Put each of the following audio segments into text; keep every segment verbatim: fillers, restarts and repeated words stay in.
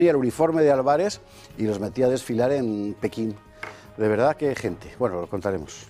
el uniforme de Álvarez y los metía a desfilar en Pekín. De verdad que gente. Bueno, lo contaremos.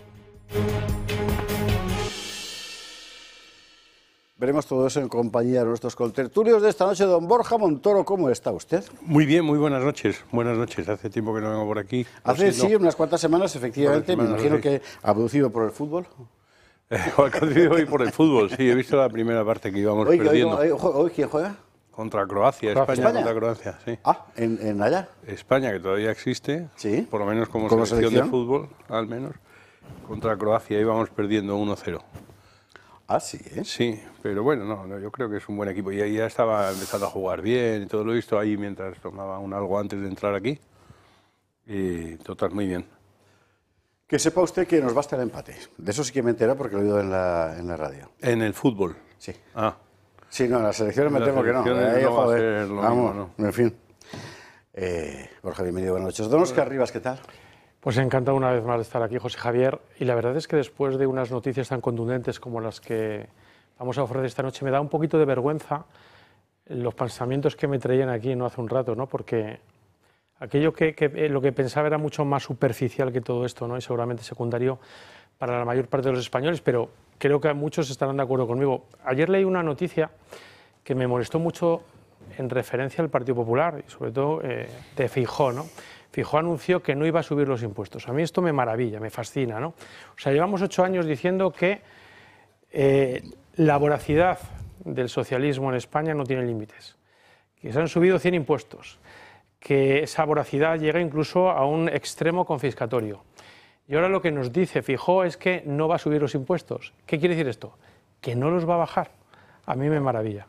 Veremos todo eso en compañía de nuestros contertulios de esta noche. Don Borja Montoro, ¿cómo está usted? Muy bien, muy buenas noches. Buenas noches. Hace tiempo que no vengo por aquí. Hace, sí, sí, no. unas cuantas semanas, efectivamente. Semanas, me imagino sí. que abducido por el fútbol. Eh, hoy por el fútbol, sí. He visto la primera parte que íbamos Hoy, perdiendo. hoy, hoy, hoy, ¿quién juega? Contra Croacia, España, ¿España? contra Croacia, sí. Ah, ¿en, en allá? España, que todavía existe, Sí. por lo menos como, ¿Como selección, selección? de fútbol, al menos. Contra Croacia íbamos perdiendo uno cero. Ah, sí, ¿eh? Sí, pero bueno, no, no, yo creo que es un buen equipo. Y ahí ya estaba empezando a jugar bien y todo lo he visto ahí mientras tomaba un algo antes de entrar aquí. Y total, muy bien. Que sepa usted que nos basta el empate. De eso sí que me entera porque lo he oído en la, en la radio. En el fútbol. Sí. Ah. Sí, no, en las selecciones me En las temo que no. selecciones Ahí, no va a joder, ser lo vamos, mismo, ¿no? en fin. Eh, Borja, bienvenido, buenas noches. Don Oscar Rivas, ¿qué tal? Pues encantado una vez más de estar aquí, José Javier. Y la verdad es que después de unas noticias tan contundentes como las que vamos a ofrecer esta noche, me da un poquito de vergüenza los pensamientos que me traían aquí no hace un rato, ¿no? Porque aquello que, que eh, lo que pensaba era mucho más superficial que todo esto, ¿no? Y seguramente secundario para la mayor parte de los españoles, pero creo que muchos estarán de acuerdo conmigo. Ayer leí una noticia que me molestó mucho en referencia al Partido Popular y sobre todo eh, de Feijóo, ¿no? Feijóo anunció que no iba a subir los impuestos. A mí esto me maravilla, me fascina, ¿no? O sea, llevamos ocho años diciendo que eh, la voracidad del socialismo en España no tiene límites, que se han subido cien impuestos, que esa voracidad llega incluso a un extremo confiscatorio. Y ahora lo que nos dice Feijóo es que no va a subir los impuestos. ¿Qué quiere decir esto? Que no los va a bajar. A mí me maravilla.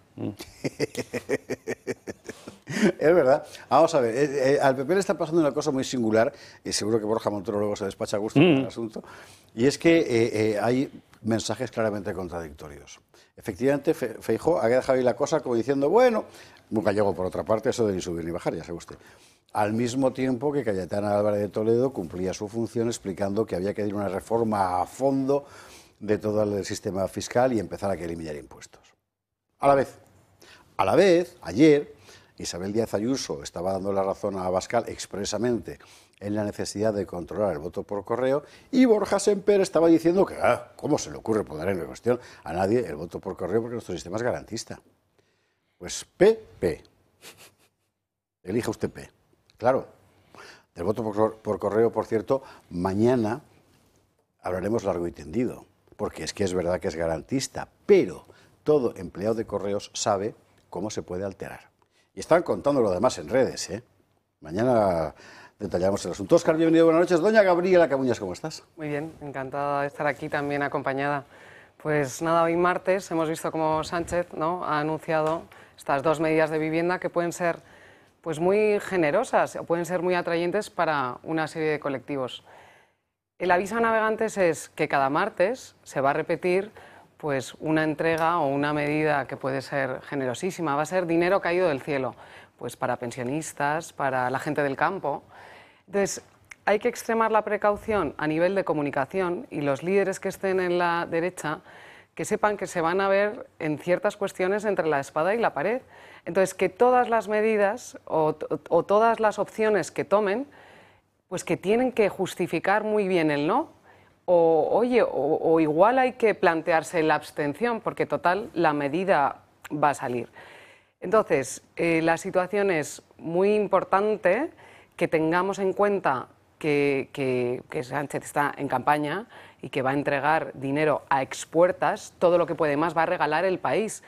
Es verdad. Vamos a ver, eh, eh, al P P le está pasando una cosa muy singular, y seguro que Borja Montoro luego se despacha a gusto con Mm. el asunto, y es que eh, eh, hay mensajes claramente contradictorios. Efectivamente, Fe- Feijóo ha dejado ahí la cosa como diciendo, bueno, muy gallego por otra parte, eso de ni subir ni bajar, ya sabe usted. Al mismo tiempo que Cayetana Álvarez de Toledo cumplía su función explicando que había que ir una reforma a fondo de todo el sistema fiscal y empezar a que eliminar impuestos. A la vez, a la vez, ayer, Isabel Díaz Ayuso estaba dando la razón a Abascal expresamente en la necesidad de controlar el voto por correo y Borja Semper estaba diciendo que, ah, ¿cómo se le ocurre poner en cuestión a nadie el voto por correo porque nuestro sistema es garantista? Pues P P. Elija usted P. Claro, del voto por, por correo, por cierto, mañana hablaremos largo y tendido, porque es que es verdad que es garantista, pero todo empleado de correos sabe cómo se puede alterar. Y están contando lo demás en redes, ¿eh? Mañana detallamos el asunto. Óscar, bienvenido, buenas noches. Doña Gabriela Camuñas, ¿cómo estás? Muy bien, encantada de estar aquí también acompañada. Pues nada, hoy martes hemos visto cómo Sánchez, ¿no?, ha anunciado estas dos medidas de vivienda que pueden ser pues muy generosas o pueden ser muy atrayentes para una serie de colectivos. El aviso a navegantes es que cada martes se va a repetir pues una entrega o una medida que puede ser generosísima, va a ser dinero caído del cielo, pues para pensionistas, para la gente del campo. Entonces, hay que extremar la precaución a nivel de comunicación y los líderes que estén en la derecha que sepan que se van a ver en ciertas cuestiones entre la espada y la pared. Entonces, que todas las medidas o, o todas las opciones que tomen, pues que tienen que justificar muy bien el no. O, oye, o, o igual hay que plantearse la abstención, porque total, la medida va a salir. Entonces, eh, la situación es muy importante que tengamos en cuenta que, que, que Sánchez está en campaña y que va a entregar dinero a expuertas, todo lo que puede más, va a regalar el país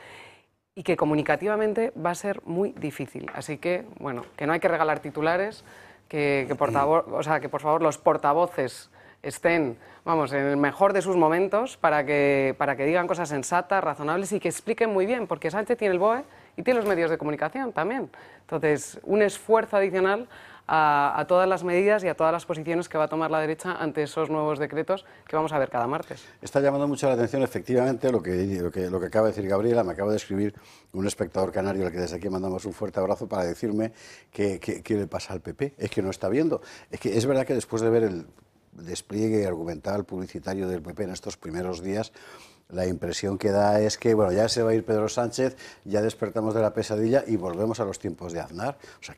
y que comunicativamente va a ser muy difícil. Así que, bueno, que no hay que regalar titulares, que, que, portavoz, o sea, que por favor los portavoces estén, vamos, en el mejor de sus momentos para que, para que digan cosas sensatas, razonables y que expliquen muy bien, porque Sánchez tiene el B O E y tiene los medios de comunicación también. Entonces, un esfuerzo adicional a, a todas las medidas y a todas las posiciones que va a tomar la derecha ante esos nuevos decretos que vamos a ver cada martes. Está llamando mucho la atención, efectivamente, lo que, lo que, lo que acaba de decir Gabriela. Me acaba de escribir un espectador canario al que desde aquí mandamos un fuerte abrazo para decirme que, que, que le pasa al P P. Es que no está viendo. Es que es verdad que después de ver el despliegue argumental publicitario del P P en estos primeros días, la impresión que da es que, bueno, ya se va a ir Pedro Sánchez, ya despertamos de la pesadilla y volvemos a los tiempos de Aznar. O sea,